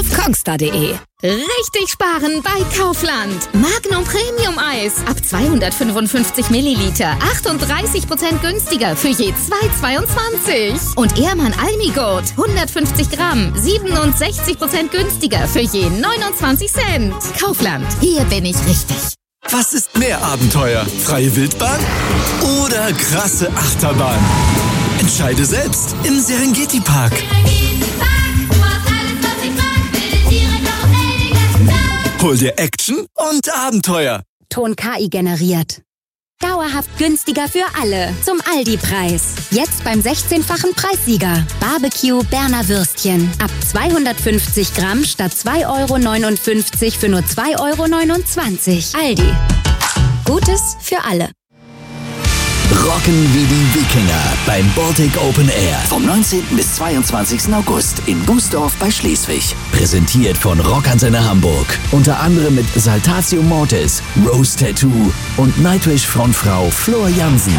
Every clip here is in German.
auf kongstar.de. Richtig sparen bei Kaufland. Magnum Premium Eis ab 255 Milliliter. 38% günstiger für je 2,22. Und Ehrmann Almigurt 150 Gramm. 67% günstiger für je 29 Cent. Kaufland, hier bin ich richtig. Was ist mehr Abenteuer? Freie Wildbahn oder krasse Achterbahn? Entscheide selbst im Serengeti Park. Hol dir Action und Abenteuer. Ton KI generiert. Dauerhaft günstiger für alle. Zum Aldi-Preis. Jetzt beim 16-fachen Preissieger. Barbecue Berner Würstchen. Ab 250 Gramm statt 2,59 € für nur 2,29 €. Aldi. Gutes für alle. Rocken wie die Wikinger beim Baltic Open Air. Vom 19. bis 22. August in Bußdorf bei Schleswig. Präsentiert von Rockantenne Hamburg. Unter anderem mit Saltatio Mortis, Rose Tattoo und Nightwish Frontfrau Flor Jansen.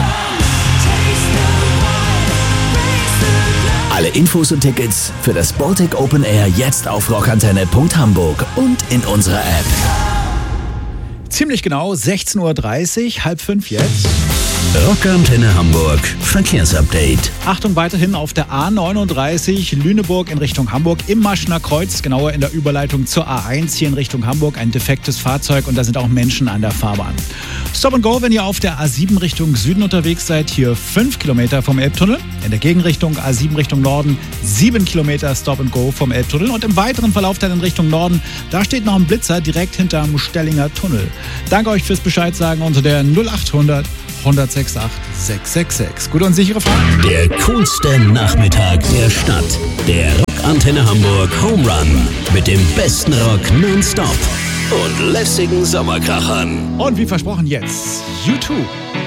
Alle Infos und Tickets für das Baltic Open Air jetzt auf rockantenne.hamburg und in unserer App. Ziemlich genau 16:30 Uhr, 4:30 jetzt. Rockantenne Hamburg Verkehrsupdate. Achtung, weiterhin auf der A39 Lüneburg in Richtung Hamburg im Maschener Kreuz, genauer in der Überleitung zur A1 hier in Richtung Hamburg, ein defektes Fahrzeug und da sind auch Menschen an der Fahrbahn. Stop and Go, wenn ihr auf der A7 Richtung Süden unterwegs seid, hier 5 Kilometer vom Elbtunnel. In der Gegenrichtung A7 Richtung Norden 7 Kilometer Stop and Go vom Elbtunnel und im weiteren Verlauf dann in Richtung Norden, da steht noch ein Blitzer direkt hinterm Stellinger Tunnel. Danke euch fürs Bescheid sagen unter der 0800 106 8666. Gute und sichere Fahrt. Der coolste Nachmittag der Stadt. Der Rockantenne Hamburg Home Run. Mit dem besten Rock nonstop. Und lässigen Sommerkrachern. Und wie versprochen jetzt, U2.